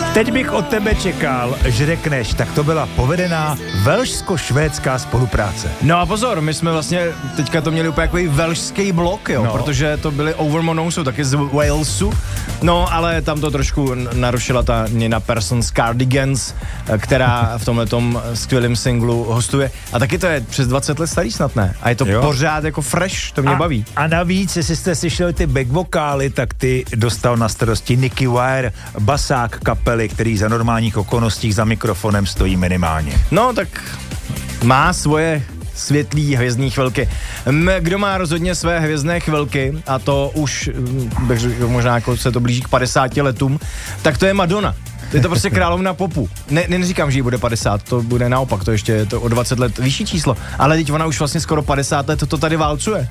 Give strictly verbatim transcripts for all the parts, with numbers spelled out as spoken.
Teď bych od tebe čekal, že řekneš, tak to byla povedená velšsko-švédská spolupráce. No a pozor, my jsme vlastně teďka to měli úplně takový velšský blok, jo, no. Protože to byli Overmonou, jsou taky z Walesu, no ale tam to trošku narušila ta Nina Persons Cardigans, která v tomhletom skvělém singlu hostuje. A taky to je přes dvacet let starý snad, ne? A je to jo. Pořád jako fresh, to mě a, baví. A navíc, jestli jste slyšeli ty back vokály, tak ty dostal na starosti Nicky Wire, basák kapely, který za normálních okolností za mikrofonem stojí minimálně. No tak má svoje světlý hvězdní chvilky. Kdo má rozhodně své hvězdné chvilky, a to už možná jako se to blíží k padesáti letům, tak to je Madonna. Je to prostě královna popu. Ne, neříkám, že jí bude padesát, to bude naopak, to ještě je to o dvacet let vyšší číslo, ale teď ona už vlastně skoro padesát let to tady válcuje.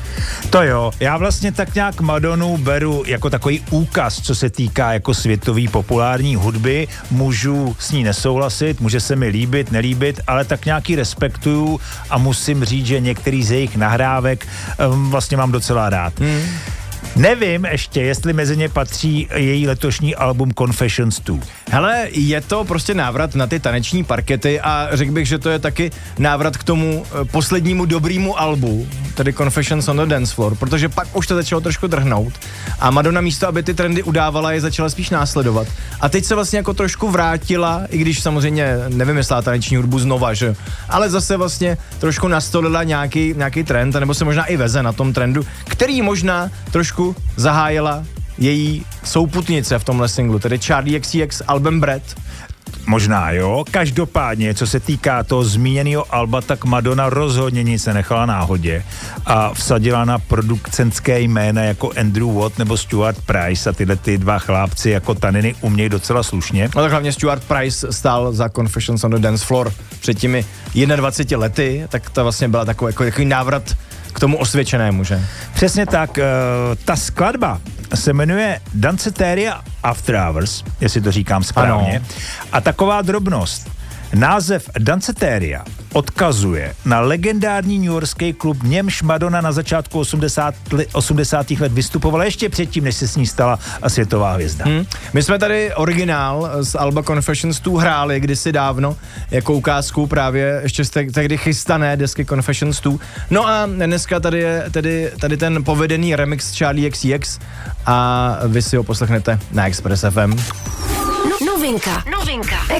To jo, já vlastně tak nějak Madonu beru jako takový úkaz, co se týká jako světový populární hudby. Můžu s ní nesouhlasit, může se mi líbit, nelíbit, ale tak nějaký respektuju a musím říct, že některý z jejich nahrávek um, vlastně mám docela rád. Hmm. Nevím ještě, jestli mezi ně patří její letošní album Confessions dva. Hele, je to prostě návrat na ty taneční parkety a řekl bych, že to je taky návrat k tomu poslednímu dobrýmu albu, tedy Confessions on the Dance Floor, protože pak už to začalo trošku drhnout a Madonna místo, aby ty trendy udávala, je začala spíš následovat. A teď se vlastně jako trošku vrátila, i když samozřejmě nevymyslela taneční hudbu znova, že? Ale zase vlastně trošku nastolila nějaký, nějaký trend, nebo se možná i veze na tom trendu, který možná trošku zahájila její souputnice v tomhle singlu, tedy Charli X C X album Bread. Možná jo, každopádně, co se týká toho zmíněného alba, tak Madonna rozhodně nic se nechala náhodě a vsadila na producentské jména jako Andrew Watt nebo Stuart Price a tyhle ty dva chlápci jako taniny umějí docela slušně. No tak hlavně Stuart Price stál za Confessions on the Dance Floor před těmi dvaceti jedni lety, tak to vlastně byla takový, jako, takový návrat k tomu osvědčenému, že? Přesně tak, uh, ta skladba se jmenuje Danceteria After Hours, jestli to říkám správně. Ano. A taková drobnost. Název Danceteria odkazuje na legendární newyorský klub, v němž Madonna na začátku osmdesátých let vystupovala ještě předtím, než se s ní stala světová hvězda. Hmm. My jsme tady originál z alba Confessions dva hráli kdysi dávno jako ukázku právě ještě z tehdy chystané desky Confessions dva. No a dneska tady je tedy, tady ten povedený remix Charli X C X a vy si ho poslechnete na Express F M. Novinka. Novinka.